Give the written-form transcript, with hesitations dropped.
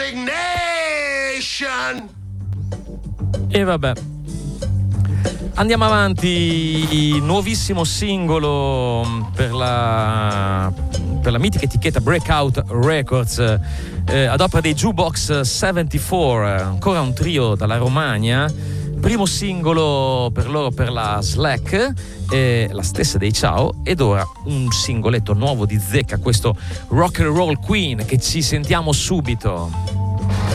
Nation. E vabbè, andiamo avanti. Nuovissimo singolo per la mitica etichetta Breakout Records, ad opera dei Jukebox 74, ancora un trio dalla Romagna. Primo singolo per loro, per la Slack, la stessa dei Ciao, ed ora un singoletto nuovo di zecca, questo Rock and Roll Queen, che ci sentiamo subito.